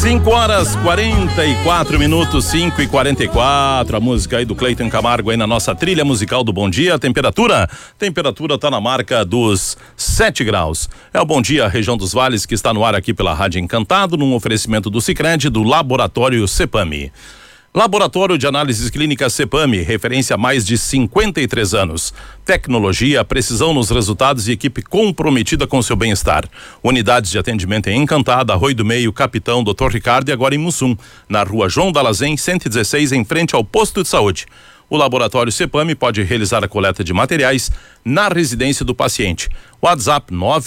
5h44, 5h44. A música aí do Cleiton Camargo aí na nossa trilha musical do Bom Dia. Temperatura tá na marca dos 7 graus. É o Bom Dia, região dos Vales, que está no ar aqui pela Rádio Encantado, num oferecimento do Sicredi, do Laboratório Cepami. Laboratório de Análises Clínicas Cepami, referência há mais de 53 anos. Tecnologia, precisão nos resultados e equipe comprometida com seu bem-estar. Unidades de atendimento em Encantada, Arroio do Meio, Capitão, Dr. Ricardo e agora em Mussum, na Rua João Dalazen, 116, em frente ao posto de saúde. O Laboratório Cepami pode realizar a coleta de materiais na residência do paciente. WhatsApp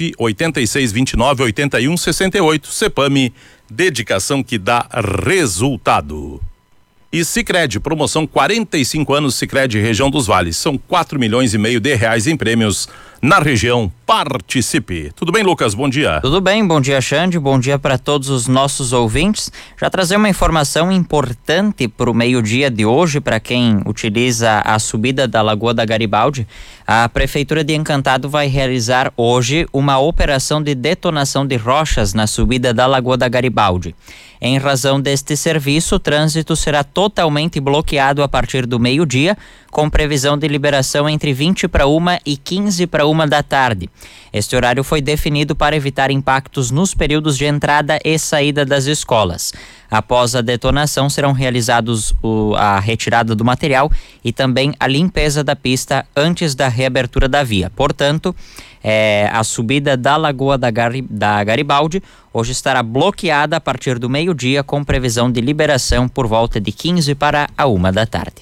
986298168. Cepami, dedicação que dá resultado. E Sicredi, promoção 45 anos Sicredi, região dos Vales. São 4,5 milhões de reais em prêmios na região. Participe. Tudo bem, Lucas? Bom dia. Tudo bem, bom dia, Xande. Bom dia para todos os nossos ouvintes. Já trazer uma informação importante para o meio-dia de hoje, para quem utiliza a subida da Lagoa da Garibaldi. A Prefeitura de Encantado vai realizar hoje uma operação de detonação de rochas na subida da Lagoa da Garibaldi. Em razão deste serviço, o trânsito será totalmente bloqueado a partir do meio-dia, com previsão de liberação entre 20 para 1 e 15 para 1 da tarde. Este horário foi definido para evitar impactos nos períodos de entrada e saída das escolas. Após a detonação, serão realizados a retirada do material e também a limpeza da pista antes da reabertura da via. Portanto, a subida da Lagoa da Garibaldi hoje estará bloqueada a partir do meio-dia, com previsão de liberação por volta de 15 para a 1 da tarde.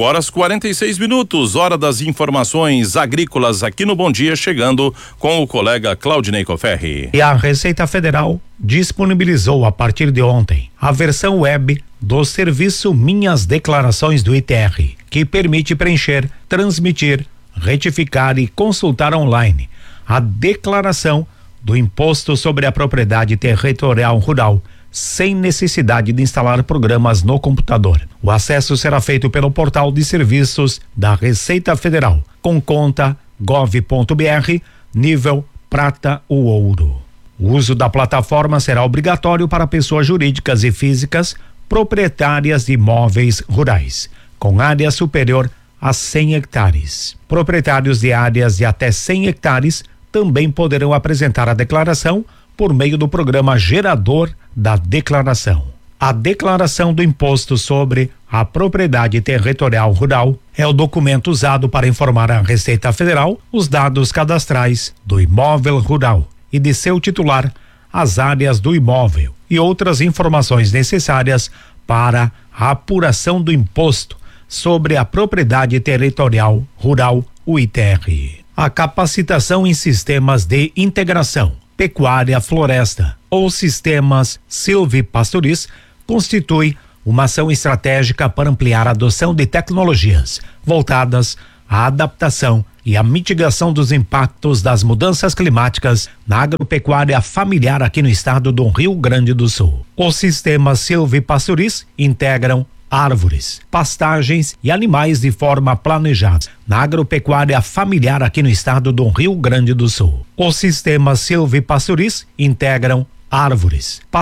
5h46, hora das informações agrícolas aqui no Bom Dia, chegando com o colega Claudinei Coferri. E a Receita Federal disponibilizou a partir de ontem a versão web do serviço Minhas Declarações do ITR, que permite preencher, transmitir, retificar e consultar online a declaração do Imposto sobre a Propriedade Territorial Rural, sem necessidade de instalar programas no computador. O acesso será feito pelo portal de serviços da Receita Federal, com conta gov.br, nível prata ou ouro. O uso da plataforma será obrigatório para pessoas jurídicas e físicas proprietárias de imóveis rurais, com área superior a 100 hectares. Proprietários de áreas de até 100 hectares também poderão apresentar a declaração por meio do programa gerador da declaração. A declaração do Imposto sobre a Propriedade Territorial Rural é o documento usado para informar à Receita Federal os dados cadastrais do imóvel rural e de seu titular, as áreas do imóvel e outras informações necessárias para a apuração do Imposto sobre a Propriedade Territorial Rural, o ITR. A capacitação em sistemas de integração pecuária-floresta ou sistemas silvipastoris constitui uma ação estratégica para ampliar a adoção de tecnologias voltadas à adaptação e à mitigação dos impactos das mudanças climáticas na agropecuária familiar aqui no estado do Rio Grande do Sul. Os sistemas silvipastoris integram árvores, pastagens e animais de forma planejada na agropecuária familiar aqui no estado do Rio Grande do Sul. Os sistemas silvipastoris integram árvores,